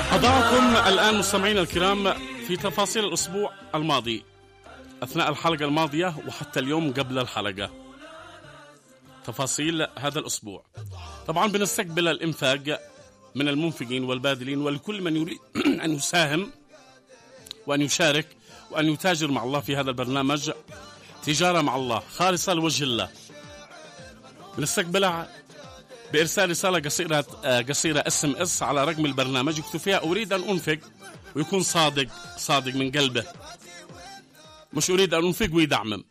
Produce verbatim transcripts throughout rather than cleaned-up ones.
أضعكم الآن مستمعينا الكرام في تفاصيل الأسبوع الماضي أثناء الحلقة الماضية وحتى اليوم قبل الحلقة. تفاصيل هذا الأسبوع طبعا بنستقبل الإنفاق من المنفقين والباذلين ولكل من يريد أن يساهم وأن يشارك وأن يتاجر مع الله في هذا البرنامج تجارة مع الله خالصة لوجه الله. بنستقبلها بإرسال رسالة قصيرة قصيرة اس ام اس على رقم البرنامج يكتب فيها أريد أن أنفق، ويكون صادق صادق من قلبه، مش أريد أن أنفق ويدعمم.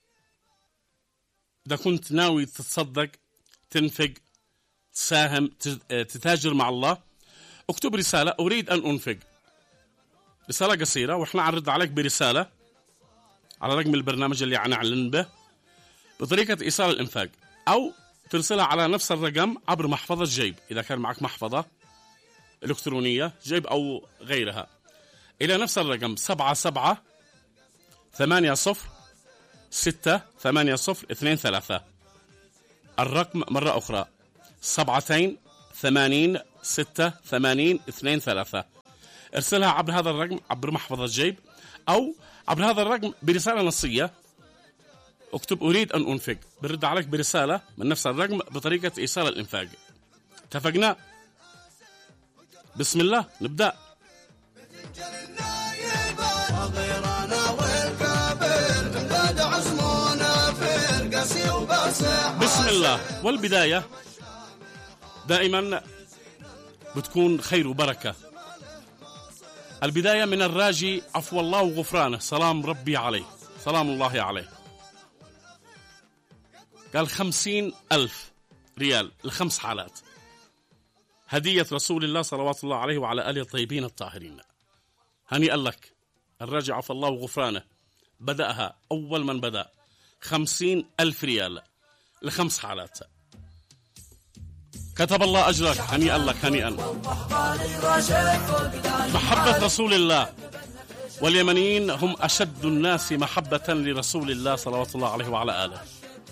إذا كنت ناوي تتصدق تنفق تساهم تتاجر مع الله اكتب رسالة أريد أن أنفق، رسالة قصيرة وإحنا عرض عليك برسالة على رقم البرنامج اللي نعلن به بطريقة إيصال الإنفاق، أو ترسلها على نفس الرقم عبر محفظة جيب إذا كان معك محفظة إلكترونية جيب أو غيرها إلى نفس الرقم سبعة سبعة ثمانية صفر ستة ثمانية صفر اثنين ثلاثة. الرقم مرة أخرى سبعتين ثمانين ستة ثمانين اثنين ثلاثة. ارسلها عبر هذا الرقم عبر محفظة جيب أو عبر هذا الرقم برسالة نصية اكتب أريد أن أنفق، برد عليك برسالة من نفس الرقم بطريقة إيصال الإنفاق. اتفقنا؟ بسم الله نبدأ. بسم الله. والبداية دائما بتكون خير وبركة. البداية من الراجي عفو الله وغفرانه، سلام ربي عليه، سلام الله عليه. قال خمسين ألف ريال الخمس حالات هدية رسول الله صلوات الله عليه وعلى آله الطيبين الطاهرين. هنيئا لك. الراجع عفو الله وغفرانه بدأها أول من بدأ خمسين ألف ريال لخمس حالات. كتب الله أجرك. هنيئا لك هنيئا. محبة رسول الله، واليمنيين هم أشد الناس محبة لرسول الله صلوات الله عليه وعلى آله.